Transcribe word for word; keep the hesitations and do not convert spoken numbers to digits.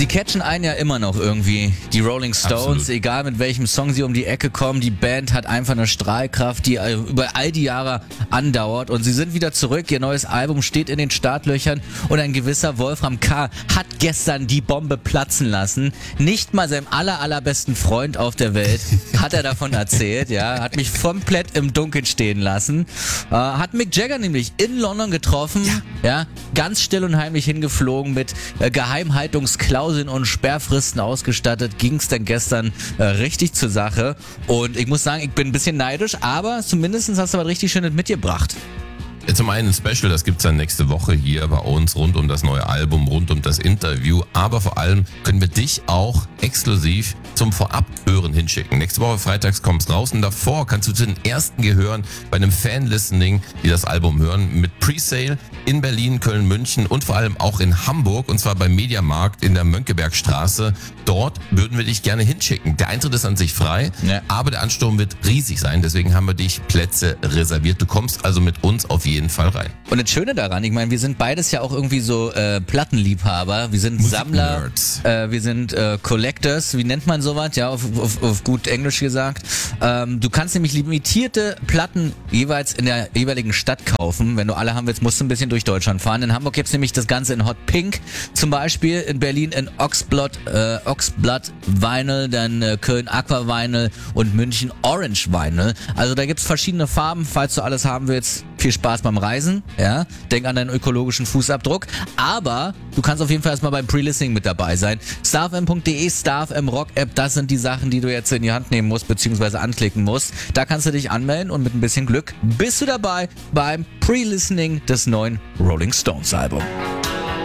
Sie catchen einen ja immer noch irgendwie, die Rolling Stones, Absolut. egal mit welchem Song sie um die Ecke kommen. Die Band hat einfach eine Strahlkraft, die über all die Jahre andauert und sie sind wieder zurück. Ihr neues Album steht in den Startlöchern und ein gewisser Wolfram K. hat gestern die Bombe platzen lassen. Nicht mal seinem aller, allerbesten Freund auf der Welt hat er davon erzählt, ja, hat mich komplett im Dunkeln stehen lassen. Äh, hat Mick Jagger nämlich in London getroffen, ja, ja ganz still und heimlich hingeflogen mit äh, Geheimhaltungsklauseln und Sperrfristen ausgestattet, ging es dann gestern äh, richtig zur Sache. Und ich muss sagen, ich bin ein bisschen neidisch, aber zumindest hast du was richtig Schönes mitgebracht. Zum einen ein Special, das gibt's dann nächste Woche hier bei uns rund um das neue Album, rund um das Interview. Aber vor allem können wir dich auch exklusiv zum Vorabhören hinschicken. Nächste Woche freitags kommt's raus und davor kannst du zu den ersten Gehören bei einem Fan-Listening, die das Album hören, mit Presale in Berlin, Köln, München und vor allem auch in Hamburg und zwar beim Mediamarkt in der Mönckebergstraße. Dort würden wir dich gerne hinschicken. Der Eintritt ist an sich frei, ja, aber der Ansturm wird riesig sein. Deswegen haben wir dich Plätze reserviert. Du kommst also mit uns auf jeden Fall rein. Und das Schöne daran, ich meine, wir sind beides ja auch irgendwie so äh, Plattenliebhaber, wir sind Sammler, äh, wir sind äh, Collectors, wie nennt man sowas, ja, auf, auf, auf gut Englisch gesagt. Ähm, du kannst nämlich limitierte Platten jeweils in der jeweiligen Stadt kaufen. Wenn du alle haben willst, musst du ein bisschen durch Deutschland fahren. In Hamburg gibt's nämlich das Ganze in Hot Pink zum Beispiel, in Berlin in Oxblood, äh, Oxblood Vinyl, dann äh, Köln Aqua Vinyl und München Orange Vinyl. Also da gibt's verschiedene Farben, falls du alles haben willst. Viel Spaß beim Reisen, ja. Denk an deinen ökologischen Fußabdruck. Aber du kannst auf jeden Fall erstmal beim Pre-Listening mit dabei sein. starfm punkt de, StarFM Rock App, das sind die Sachen, die du jetzt in die Hand nehmen musst, beziehungsweise anklicken musst. Da kannst du dich anmelden und mit ein bisschen Glück bist du dabei beim Pre-Listening des neuen Rolling Stones Albums.